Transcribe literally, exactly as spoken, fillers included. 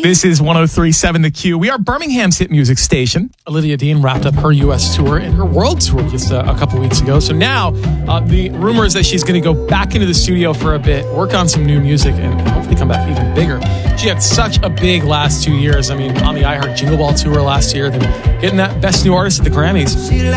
This is one oh three point seven The Q. We are Birmingham's hit music station. Olivia Dean wrapped up her U S tour and her world tour just a, a couple weeks ago. So now uh, the rumor is that she's going to go back into the studio for a bit, work on some new music, and hopefully come back even bigger. She had such a big last two years. I mean, on the iHeart Jingle Ball tour last year, then getting that Best New Artist at the Grammys.